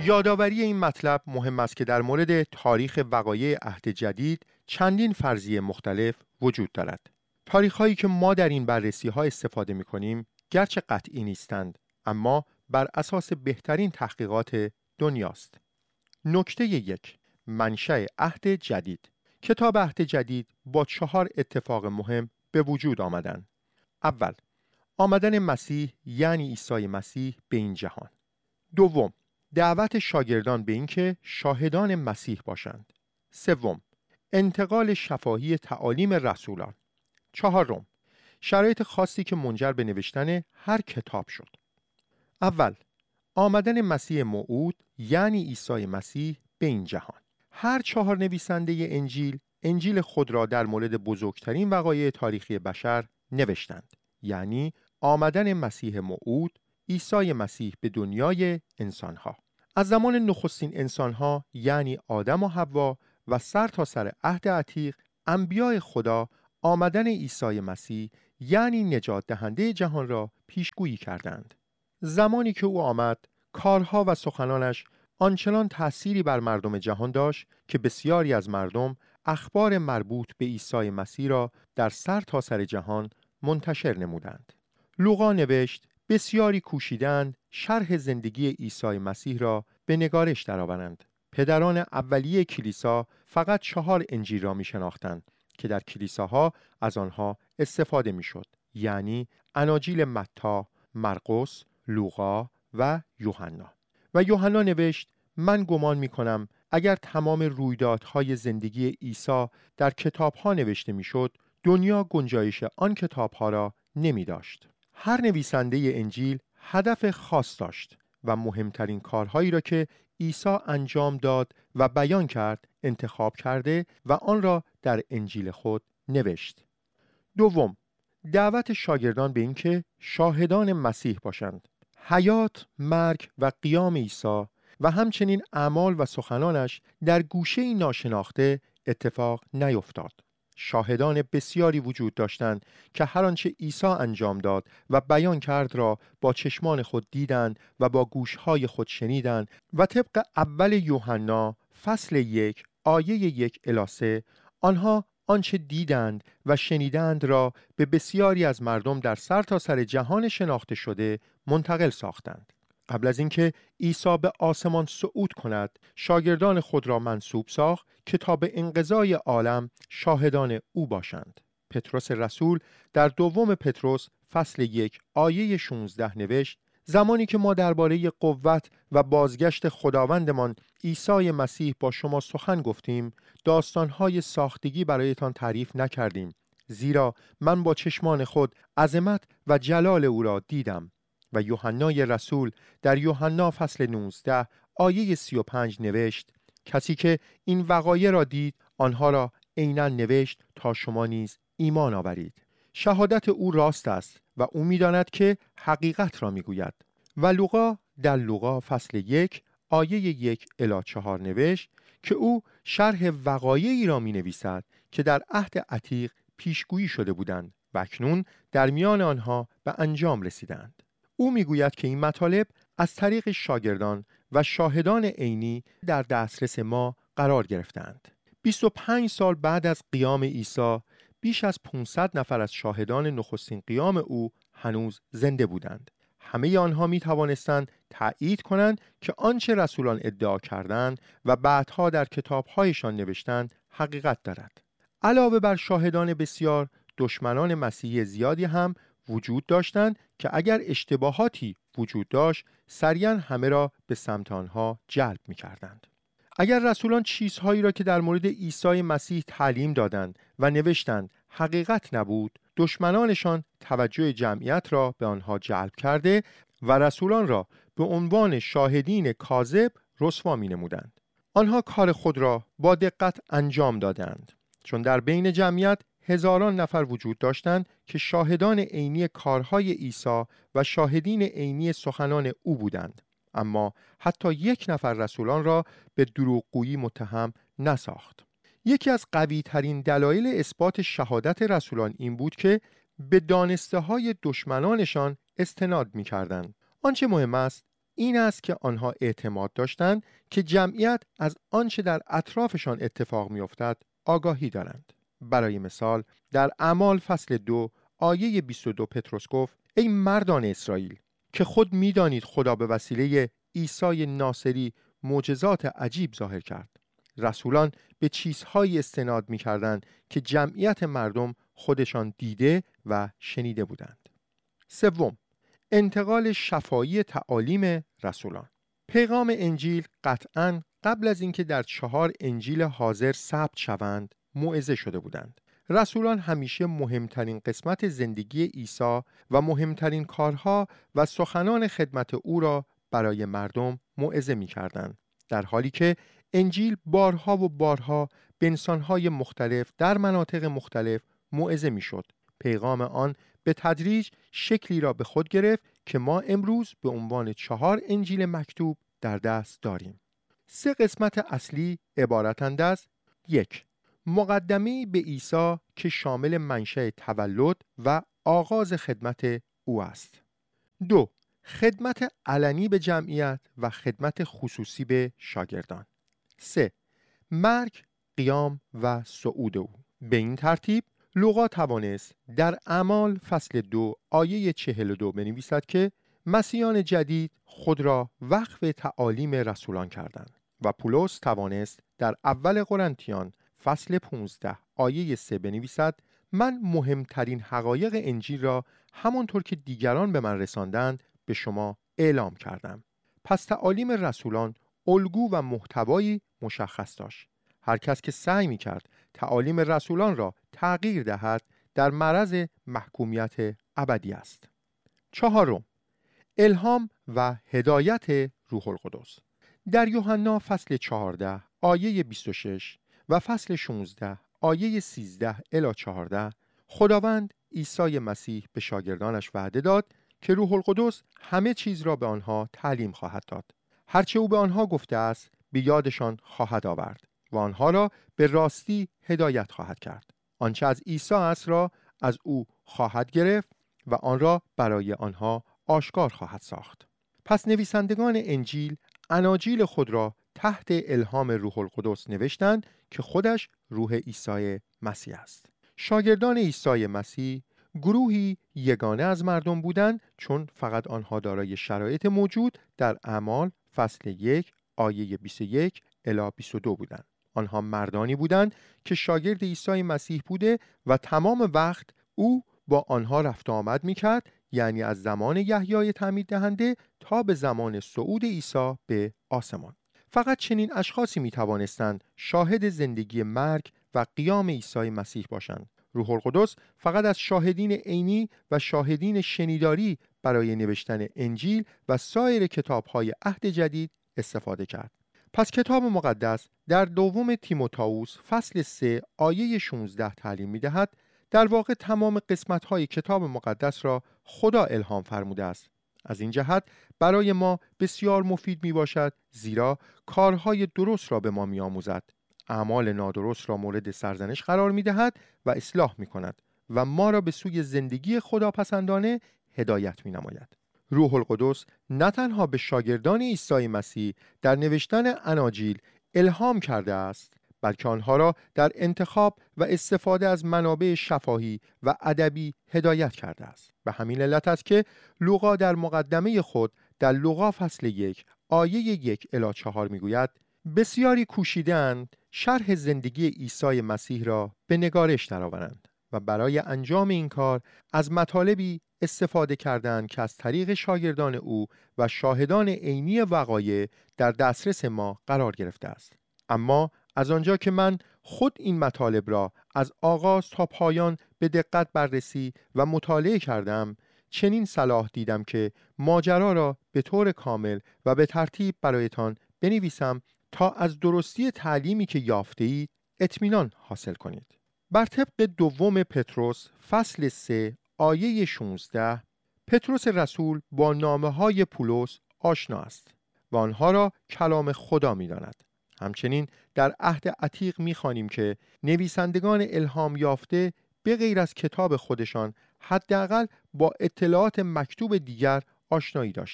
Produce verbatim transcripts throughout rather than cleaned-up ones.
یادآوری این مطلب مهم است که در مورد تاریخ وقایع عهد جدید چندین فرضیه مختلف وجود دارد. تاریخ‌هایی که ما در این بررسی‌ها استفاده می‌کنیم گرچه قطعی نیستند، اما بر اساس بهترین تحقیقات دنیاست. نکته یک، منشأ عهد جدید. کتاب عهد جدید با چهار اتفاق مهم به وجود آمدند. اول، آمدن مسیح یعنی عیسی مسیح به این جهان. دوم، دعوت شاگردان به اینکه شاهدان مسیح باشند. سوم، انتقال شفاهی تعالیم رسولان. چهارم، شرایط خاصی که منجر به نوشتن هر کتاب شد. اول، آمدن مسیح موعود یعنی عیسی مسیح به این جهان. هر چهار نویسنده انجیل انجیل خود را در مورد بزرگترین وقایع تاریخی بشر نوشتند، یعنی آمدن مسیح موعود، عیسی مسیح به دنیای انسانها. از زمان نخستین انسانها یعنی آدم و حوا و سر تا سر عهد عتیق، انبیاء خدا آمدن عیسی مسیح یعنی نجات دهنده جهان را پیشگویی کردند. زمانی که او آمد، کارها و سخنانش آنچنان تأثیری بر مردم جهان داشت که بسیاری از مردم اخبار مربوط به عیسی مسیح را در سر تا سر جهان منتشر نمودند. لوقا نوشت بسیاری کوشیدند شرح زندگی عیسی مسیح را به نگارش درآورند. پدران اولیه کلیسا فقط چهار انجیل را می شناختند که در کلیساها از آنها استفاده می شد، یعنی اناجیل متی، مرقس، لوقا و یوحنا. و یوحنا نوشت من گمان می کنم اگر تمام رویدادهای زندگی عیسی در کتابها نوشته می شد، دنیا گنجایش آن کتابها را نمی داشت. هر نویسنده انجیل هدف خاص داشت و مهمترین کارهایی را که عیسی انجام داد و بیان کرد انتخاب کرده و آن را در انجیل خود نوشت. دوم، دعوت شاگردان به اینکه شاهدان مسیح باشند. حیات، مرگ و قیام عیسی و همچنین اعمال و سخنانش در گوشه ناشناخته اتفاق نیفتاد. شاهدان بسیاری وجود داشتند که هر آنچه عیسی انجام داد و بیان کرد را با چشمان خود دیدند و با گوشهای خود شنیدند و طبق اول یوحنا فصل یک آیه یک الی سه آنها آنچه دیدند و شنیدند را به بسیاری از مردم در سر تا سر جهان شناخته شده منتقل ساختند. قبل از اینکه عیسی به آسمان صعود کند، شاگردان خود را منصوب ساخت که تا به انقضای عالم شاهدان او باشند. پتروس رسول در دوم پتروس فصل یک آیه شانزده نوشت زمانی که ما درباره قوت و بازگشت خداوندمان عیسی مسیح با شما سخن گفتیم، داستانهای ساختگی برایتان تعریف نکردیم، زیرا من با چشمان خود عظمت و جلال او را دیدم. و یوحنای رسول در یوحنا فصل نوزده آیه سی و پنج نوشت کسی که این وقایع را دید آنها را عیناً نوشت تا شما نیز ایمان آورید. شهادت او راست است و او می‌داند که حقیقت را می‌گوید. و لوقا در لوقا فصل یک آیه یک الی چهار نوشت که او شرح وقایعی را می‌نویسد که در عهد عتیق پیشگویی شده بودند و اکنون در میان آنها به انجام رسیدند. او میگوید که این مطالب از طریق شاگردان و شاهدان عینی در دسترس ما قرار گرفتند. بیست و پنج سال بعد از قیام عیسی، بیش از پانصد نفر از شاهدان نخستین قیام او هنوز زنده بودند. همه آنها می توانستند تأیید کنند که آنچه رسولان ادعا کردند و بعدها در کتابهایشان نوشتند حقیقت دارد. علاوه بر شاهدان بسیار، دشمنان مسیحی زیادی هم وجود داشتند که اگر اشتباهاتی وجود داشت سریعا همه را به سمت آنها جلب می کردند. اگر رسولان چیزهایی را که در مورد عیسی مسیح تعلیم دادند و نوشتند حقیقت نبود، دشمنانشان توجه جمعیت را به آنها جلب کرده و رسولان را به عنوان شاهدین کاذب رسوا می نمودند. آنها کار خود را با دقت انجام دادند، چون در بین جمعیت هزاران نفر وجود داشتند که شاهدان عینی کارهای عیسی و شاهدین عینی سخنان او بودند، اما حتی یک نفر رسولان را به دروغگویی متهم نساخت. یکی از قوی ترین دلایل اثبات شهادت رسولان این بود که به دانسته های دشمنانشان استناد می کردند. آنچه مهم است این است که آنها اعتماد داشتند که جمعیت از آنچه در اطرافشان اتفاق می‌افتد آگاهی دارند. برای مثال در اعمال فصل دو آیه بیست و دو پتروس گفت: ای مردان اسرائیل که خود می‌دانید خدا به وسیله عیسی ناصری معجزات عجیب ظاهر کرد. رسولان به چیزهایی استناد می‌کردند که جمعیت مردم خودشان دیده و شنیده بودند. سوم، انتقال شفاهی تعالیم رسولان. پیغام انجیل قطعاً قبل از اینکه در چهار انجیل حاضر ثبت شوند موعظه شده بودند. رسولان همیشه مهمترین قسمت زندگی عیسی و مهمترین کارها و سخنان خدمت او را برای مردم موعظه می‌کردند، در حالی که انجیل بارها و بارها به انسان‌های مختلف در مناطق مختلف موعظه می‌شد. پیغام آن به تدریج شکلی را به خود گرفت که ما امروز به عنوان چهار انجیل مکتوب در دست داریم. سه قسمت اصلی عبارتند از: یک، مقدمه‌ای به عیسی که شامل منشأ تولد و آغاز خدمت او است. دو، خدمت علنی به جمعیت و خدمت خصوصی به شاگردان. سه، مرگ، قیام و صعود او. به این ترتیب لوقا توانست در اعمال فصل دو آیه چهل و دو بنویسد که مسیحیان جدید خود را وقف تعالیم رسولان کردند و پولس توانست در اول قرنتیان فصل پانزده آیه سه بنویسد: من مهمترین حقایق انجیل را همانطور که دیگران به من رساندند به شما اعلام کردم. پس تعالیم رسولان الگو و محتوایی مشخص داشت. هر کس که سعی می کرد تعالیم رسولان را تغییر دهد در معرض محکومیت ابدی است. چهارم، الهام و هدایت روح القدس. در یوحنا فصل چهارده آیه بیست و شش و فصل شانزده آیه سیزده الی چهارده خداوند عیسی مسیح به شاگردانش وعده داد که روح القدس همه چیز را به آنها تعلیم خواهد داد. هرچه او به آنها گفته است به یادشان خواهد آورد و آنها را به راستی هدایت خواهد کرد. آنچه از عیسی است را از او خواهد گرفت و آن را برای آنها آشکار خواهد ساخت. پس نویسندگان انجیل اناجیل خود را تحت الهام روح القدس نوشتند که خودش روح عیسی مسیح است. شاگردان عیسی مسیح گروهی یگانه از مردم بودند، چون فقط آنها دارای شرایط موجود در اعمال فصل یک آیه بیست و یک الی بیست و دو بودند. آنها مردانی بودند که شاگرد عیسی مسیح بوده و تمام وقت او با آنها رفت و آمد می‌کرد، یعنی از زمان یحیای تعمید دهنده تا به زمان صعود عیسی به آسمان. فقط چنین اشخاصی می‌توانستند شاهد زندگی مرگ و قیام عیسی مسیح باشند. روح القدس فقط از شاهدین عینی و شاهدین شنیداری برای نوشتن انجیل و سایر کتاب‌های عهد جدید استفاده کرد. پس کتاب مقدس در دوم تیموتائوس فصل سه آیه شانزده تعلیم می‌دهد در واقع تمام قسمت‌های کتاب مقدس را خدا الهام فرموده است. از این جهت برای ما بسیار مفید میباشد، زیرا کارهای درست را به ما میآموزد، اعمال نادرست را مورد سرزنش قرار میدهد و اصلاح میکند و ما را به سوی زندگی خداپسندانه هدایت مینماید. روح القدس نه تنها به شاگردان عیسی مسیح در نوشتن اناجیل الهام کرده است، بلکه آنها را در انتخاب و استفاده از منابع شفاهی و ادبی هدایت کرده است. به همین علت است که لوقا در مقدمه خود در لوقا فصل یک آیه یک الی چهار میگوید: بسیاری کوشیدند شرح زندگی عیسی مسیح را به نگارش درآورند و برای انجام این کار از مطالبی استفاده کردند که از طریق شاگردان او و شاهدان عینی وقایع در دسترس ما قرار گرفته است. اما از آنجا که من خود این مطالب را از آغاز تا پایان به دقت بررسی و مطالعه کردم، چنین صلاح دیدم که ماجرا را به طور کامل و به ترتیب برایتان بنویسم تا از درستی تعلیمی که یافته اید اطمینان حاصل کنید. بر طبق دوم پتروس فصل سه آیه شانزده، پتروس رسول با نامه‌های پولس آشنا است و آنها را کلام خدا می‌داند. همچنین در عهد عتیق می‌خوانیم که نویسندگان الهام یافته به غیر از کتاب خودشان حداقل با اطلاعات مکتوب دیگر آشنایی داشتند.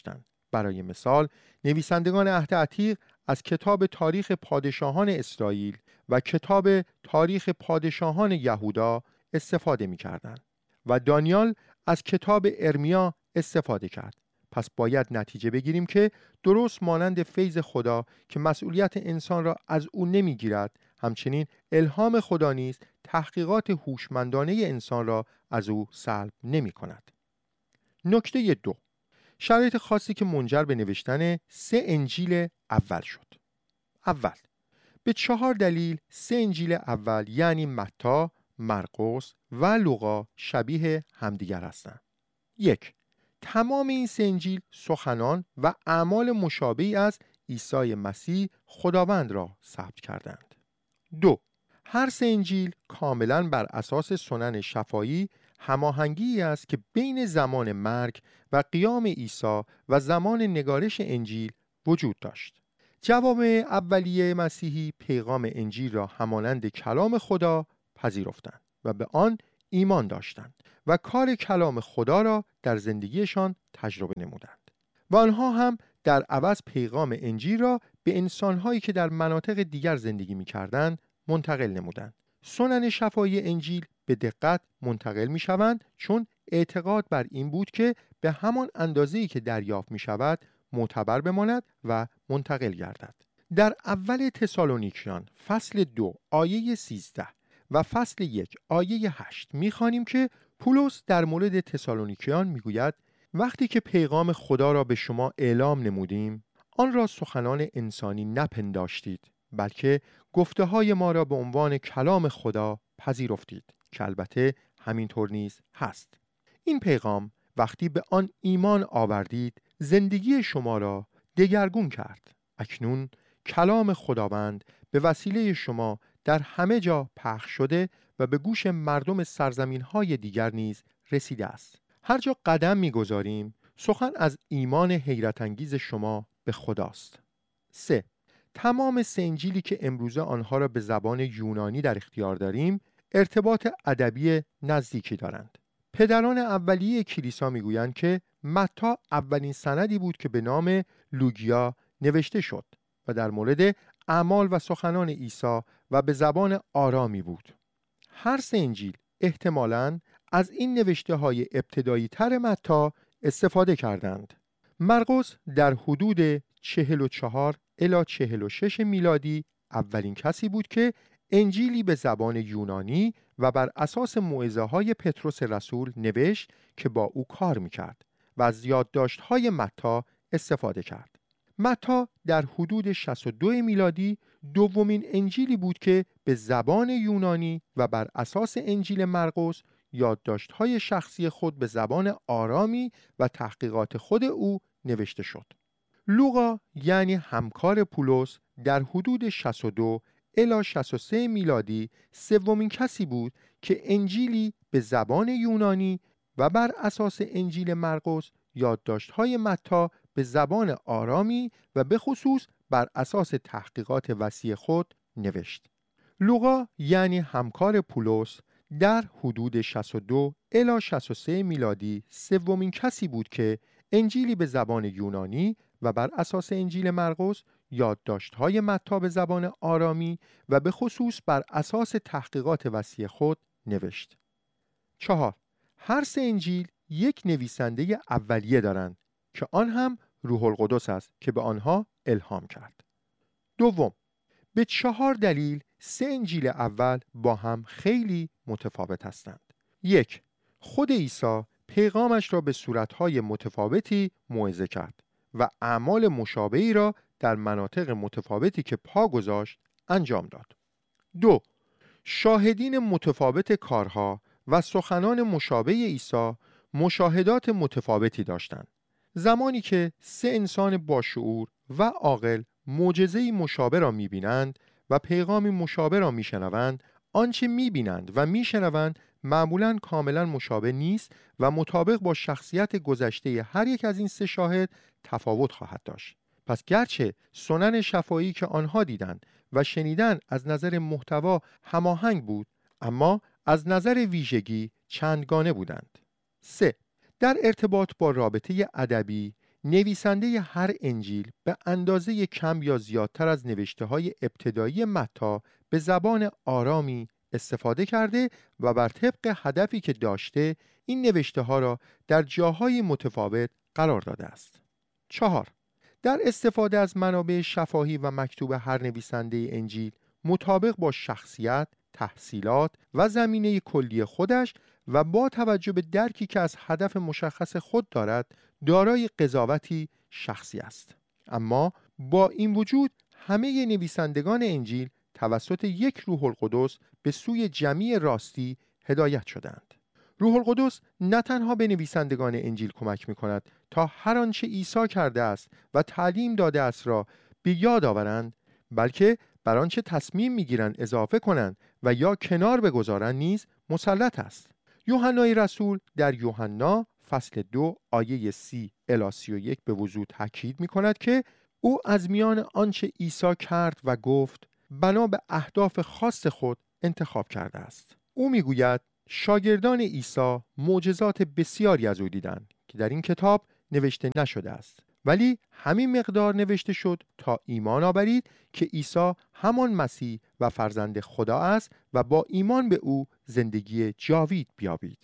برای مثال نویسندگان عهد عتیق از کتاب تاریخ پادشاهان اسرائیل و کتاب تاریخ پادشاهان یهودا استفاده می‌کردند و دانیال از کتاب ارمیا استفاده کرد. پس باید نتیجه بگیریم که درست مانند فیض خدا که مسئولیت انسان را از او نمیگیرد، همچنین الهام خدا نیز تحقیقات هوشمندانه انسان را از او سلب نمی کند. نکته دو، شرایط خاصی که منجر به نوشتن سه انجیل اول شد. اول، به چهار دلیل سه انجیل اول یعنی متی، مرقس و لوقا شبیه همدیگر هستند. یک، تمام این سه انجیل سخنان و اعمال مشابهی از عیسی مسیح خداوند را ثبت کردند. دو، هر سه انجیل کاملاً بر اساس سنن شفاهی هماهنگی است که بین زمان مرگ و قیام عیسی و زمان نگارش انجیل وجود داشت. جوامع اولیه مسیحی پیغام انجیل را همانند کلام خدا پذیرفتند و به آن ایمان داشتند و کار کلام خدا را در زندگیشان تجربه نمودند و آنها هم در عوض پیغام انجیل را به انسانهایی که در مناطق دیگر زندگی می‌کردند منتقل نمودند. سنن شفاهی انجیل به دقت منتقل می‌شوند چون اعتقاد بر این بود که به همان اندازه‌ای که دریافت می‌شود معتبر بماند و منتقل گردد. در اول تسالونیکیان فصل دو آیه سیزده و فصل یک آیه هشت می‌خوانیم که پولس در مورد تسالونیکیان میگوید وقتی که پیغام خدا را به شما اعلام نمودیم آن را سخنان انسانی نپنداشتید بلکه گفته های ما را به عنوان کلام خدا پذیرفتید که البته همینطور نیز هست. این پیغام وقتی به آن ایمان آوردید زندگی شما را دگرگون کرد. اکنون کلام خداوند به وسیله شما در همه جا پخش شده و به گوش مردم سرزمین‌های دیگر نیز رسیده است. هر جا قدم می‌گذاریم سخن از ایمان حیرت انگیز شما به خداست. سه، تمام سه انجیلی که امروزه آنها را به زبان یونانی در اختیار داریم ارتباط ادبی نزدیکی دارند. پدران اولیه کلیسا میگویند که متی اولین سندی بود که به نام لوگیا نوشته شد و در مورد اعمال و سخنان عیسی و به زبان آرامی بود. هر سه انجیل احتمالاً از این نوشته های ابتدایی تر متی استفاده کردند. مرقس در حدود چهل و چهار الی چهل و شش میلادی اولین کسی بود که انجیلی به زبان یونانی و بر اساس موعظه های پطرس رسول نوشت که با او کار میکرد و از یادداشت‌های متی استفاده کرد. متی در حدود شصت و دو میلادی دومین انجیلی بود که به زبان یونانی و بر اساس انجیل مرقس یادداشت‌های شخصی خود به زبان آرامی و تحقیقات خود او نوشته شد. لوقا یعنی همکار پولس در حدود شصت و دو الی شصت و سه میلادی سومین کسی بود که انجیلی به زبان یونانی و بر اساس انجیل مرقس یادداشت‌های متی به زبان آرامی و به خصوص بر اساس تحقیقات وسیع خود نوشت. لوقا یعنی همکار پولس در حدود شصت و دو الی شصت و سه میلادی سومین کسی بود که انجیلی به زبان یونانی و بر اساس انجیل مرقس یادداشت‌های متی به زبان آرامی و به خصوص بر اساس تحقیقات وسیع خود نوشت. چهار، هر سه انجیل یک نویسنده اولیه دارند که آن هم روح القدس است که به آنها الهام کرد. دوم، به چهار دلیل سه انجیل اول با هم خیلی متفاوت هستند. یک، خود عیسی پیغامش را به صورتهای متفاوتی موعظه کرد و اعمال مشابهی را در مناطق متفاوتی که پا گذاشت انجام داد. دو، شاهدین متفاوت کارها و سخنان مشابه عیسی مشاهدات متفاوتی داشتند. زمانی که سه انسان باشعور و عاقل معجزه‌ای مشابه را می‌بینند و پیغامی مشابه را می‌شنوند، آنچه می‌بینند و می‌شنوند معمولاً کاملاً مشابه نیست و مطابق با شخصیت گذشته هر یک از این سه شاهد تفاوت خواهد داشت. پس گرچه سنن شفاهی که آنها دیدند و شنیدند از نظر محتوا هماهنگ بود، اما از نظر ویژگی چندگانه بودند. سه، در ارتباط با رابطه ادبی نویسنده هر انجیل به اندازه کم یا زیادتر از نوشته‌های ابتدایی متی به زبان آرامی استفاده کرده و بر طبق هدفی که داشته این نوشته‌ها را در جاهای متفاوت قرار داده است. چهار. در استفاده از منابع شفاهی و مکتوب هر نویسنده انجیل مطابق با شخصیت، تحصیلات و زمینه کلی خودش و با توجه به درکی که از هدف مشخص خود دارد، دارای قضاوتی شخصی است. اما با این وجود همه نویسندگان انجیل توسط یک روح القدس به سوی جمیع راستی هدایت شدند. روح القدس نه تنها به نویسندگان انجیل کمک می کند تا هر آنچه عیسی کرده است و تعلیم داده است را به یاد آورند، بلکه بر آنچه تصمیم می گیرند اضافه کنند و یا کنار بگذارند نیز مسلط است. یوحنای رسول در یوحنا فصل دو آیه سی الی سی و یک به وضوح تاکید می کند که او از میان آنچه عیسی کرد و گفت بنا به اهداف خاص خود انتخاب کرده است. او می گوید شاگردان عیسی معجزات بسیاری از او دیدند که در این کتاب نوشته نشده است، ولی همین مقدار نوشته شد تا ایمان آورید که عیسی همان مسیح و فرزند خدا است و با ایمان به او زندگی جاوید بیابید.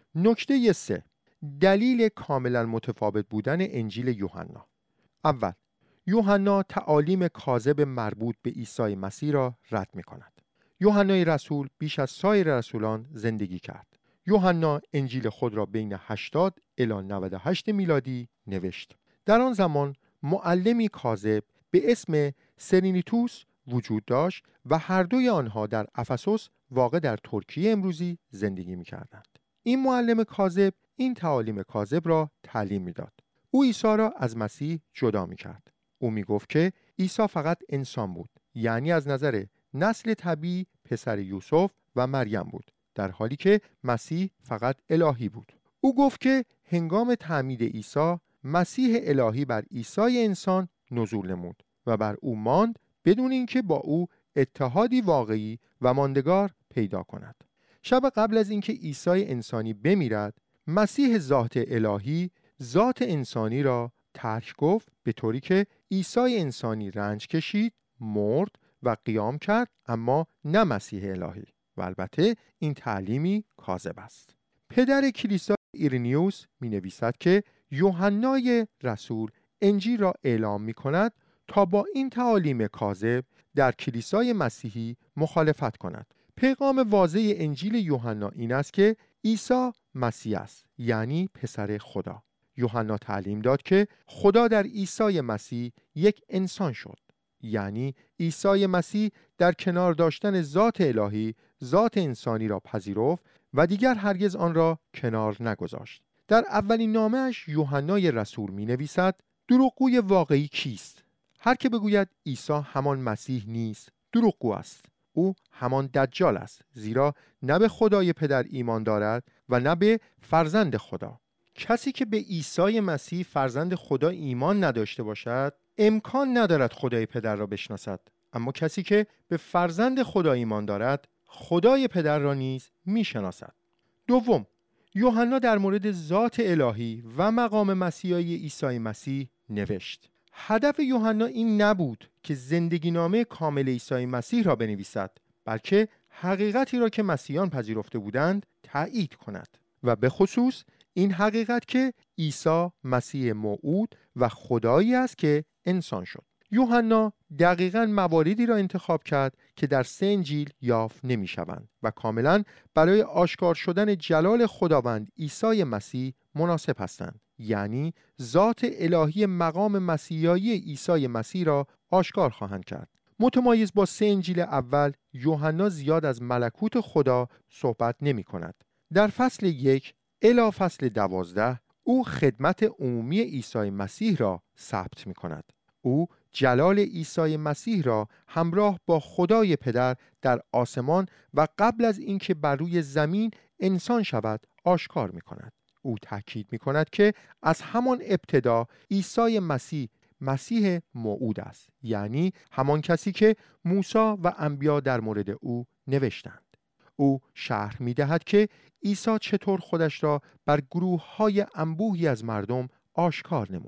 نکته سه، دلیل کاملا متفاوت بودن انجیل یوحنا. اول، یوحنا تعالیم کاذب مربوط به عیسی مسیح را رد می کند. یوحنای رسول بیش از سایر رسولان زندگی کرد. یوحنا انجیل خود را بین هشتاد الی نود و هشت میلادی نوشت. در آن زمان معلمی کاذب به اسم سرینیتوس وجود داشت و هر دوی آنها در افسوس واقع در ترکیه امروزی زندگی می کردند. این معلم کاذب این تعالیم کاذب را تعلیم می داد. او عیسی را از مسیح جدا می کرد. او می گفت که عیسی فقط انسان بود، یعنی از نظر نسل طبیعی پسر یوسف و مریم بود، در حالی که مسیح فقط الهی بود. او گفت که هنگام تعمید عیسی، مسیح الهی بر عیسی انسان نزول نمود و بر او ماند بدون اینکه با او اتحادی واقعی و ماندگار پیدا کند. شب قبل از اینکه عیسی انسانی بمیرد، مسیح ذات الهی ذات انسانی را ترک گفت، به طوری که عیسی انسانی رنج کشید، مرد و قیام کرد، اما نه مسیح الهی. و البته این تعلیمی کاذب است. پدر کلیسا ایرینیوس می نویسد که یوحنای رسول انجیل را اعلام می کند تا با این تعالیم کاذب در کلیسای مسیحی مخالفت کند. پیغام واضح انجیل یوحنا این است که عیسی مسیح است، یعنی پسر خدا. یوحنا تعلیم داد که خدا در عیسی مسیح یک انسان شد، یعنی عیسی مسیح در کنار داشتن ذات الهی ذات انسانی را پذیرفت و دیگر هرگز آن را کنار نگذاشت. در اولین نامه‌اش یوحنای رسول می نویسد دروغگوی واقعی کیست؟ هر که بگوید عیسی همان مسیح نیست، دروغگو است. او همان دجال است، زیرا نه به خدای پدر ایمان دارد و نه به فرزند خدا. کسی که به عیسی مسیح فرزند خدا ایمان نداشته باشد امکان ندارد خدای پدر را بشناسد، اما کسی که به فرزند خدا ایمان دارد خدای پدر را نیز میشناسد. دوم، یوحنا در مورد ذات الهی و مقام مسیحی عیسی مسیح نوشت. هدف یوحنا این نبود که زندگی نامه کامل عیسی مسیح را بنویسد، بلکه حقیقتی را که مسیحیان پذیرفته بودند تایید کند و به خصوص این حقیقت که عیسی مسیح موعود و خدایی است که انسان شد. یوحنا دقیقاً مواردی را انتخاب کرد که در سه انجیل یافت نمی‌شوند و کاملاً برای آشکار شدن جلال خداوند عیسی مسیح مناسب هستند، یعنی ذات الهی مقام مسیحایی عیسی مسیح را آشکار خواهند کرد. متمایز با سه انجیل اول، یوحنا زیاد از ملکوت خدا صحبت نمی‌کند. در فصل یک الی فصل دوازده او خدمت عمومی عیسی مسیح را ثبت می‌کند. او جلال عیسی مسیح را همراه با خدای پدر در آسمان و قبل از اینکه بر روی زمین انسان شود آشکار می‌کند. او تاکید می‌کند که از همان ابتدا عیسی مسیح مسیح موعود است، یعنی همان کسی که موسی و انبیا در مورد او نوشتند. او شرح می‌دهد که عیسی چطور خودش را بر گروه‌های انبوهی از مردم آشکار نمود.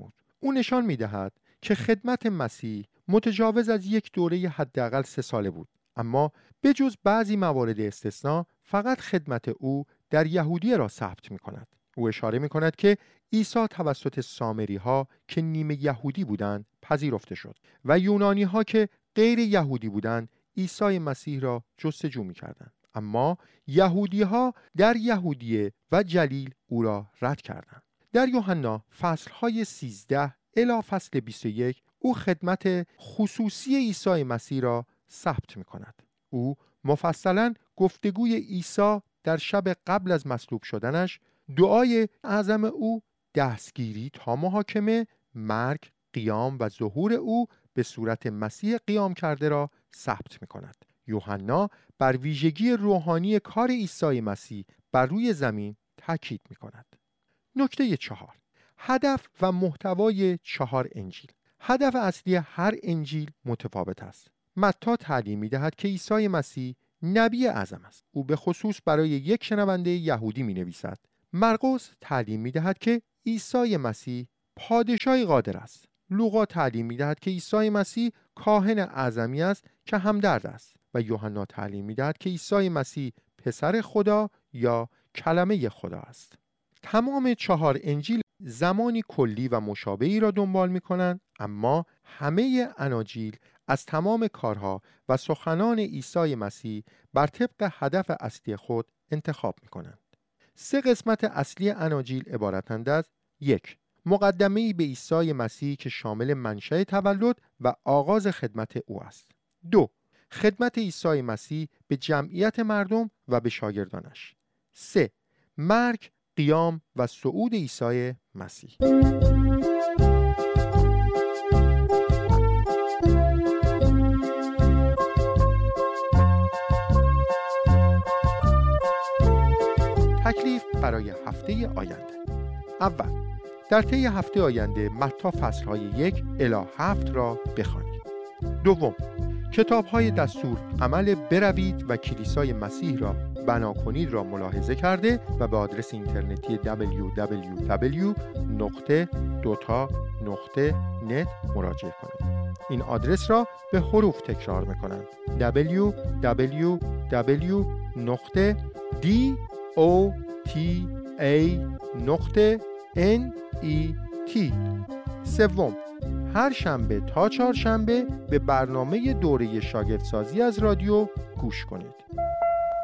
او نشان می‌دهد که خدمت مسیح متجاوز از یک دوره حداقل سه ساله بود، اما به جز بعضی موارد استثنا فقط خدمت او در یهودیه را ثبت می‌کند. او اشاره می‌کند که عیسی توسط سامری‌ها که نیمه یهودی بودند پذیرفته شد و یونانی‌ها که غیر یهودی بودند عیسی مسیح را جستجو می‌کردند، اما یهودی‌ها در یهودیه و جلیل او را رد کردند. در یوحنا فصل‌های سیزده الی فصل بیست و یک او خدمت خصوصی عیسی مسیح را ثبت می‌کند. او مفصلاً گفتگوی عیسی در شب قبل از مصلوب شدنش، دعای اعظم او، دستگیری تا محاکمه، مرگ، قیام و ظهور او به صورت مسیح قیام کرده را ثبت می‌کند. یوحنا بر ویژگی روحانی کار عیسی مسیح بر روی زمین تاکید می‌کند. نکته چهار، هدف و محتوای چهار انجیل. هدف اصلی هر انجیل متفاوت است. متی تعلیم می‌دهد که عیسی مسیح نبی اعظم است. او به خصوص برای یک شنونده یهودی می‌نویسد. مرقس تعلیم می‌دهد که عیسی مسیح پادشاهی قادر است. لوقا تعلیم می‌دهد که عیسی مسیح کاهن اعظمی است که همدرد است و یوحنا تعلیم می‌دهد که عیسی مسیح پسر خدا یا کلمه خدا است. تمام چهار انجیل زمانی کلی و مشابهی را دنبال می‌کنند، اما همه اناجیل از تمام کارها و سخنان عیسی مسیح بر طبق هدف اصلی خود انتخاب می‌کنند. سه قسمت اصلی اناجیل عبارتند از: یک، مقدمه‌ای به عیسی مسیح که شامل منشأ تولد و آغاز خدمت او است. دو، خدمت عیسی مسیح به جمعیت مردم و به شاگردانش. سه، مرگ، قیام و صعود عیسی مسیح. تکلیف برای هفته آینده. اول، در طی هفته آینده متی فصل‌های یک الی هفت را بخوانید. دوم، کتاب‌های دستور عمل بروید و کلیسای مسیح را بنا کنید را ملاحظه کرده و به آدرس اینترنتی دبلیو دبلیو دبلیو دات دوتا دات نت مراجعه کنید. این آدرس را به حروف تکرار می‌کنم: دبلیو دبلیو دبلیو دات دوتا دات نت. سوم، هر شنبه تا چهارشنبه به برنامه دوره شاگردسازی از رادیو گوش کنید.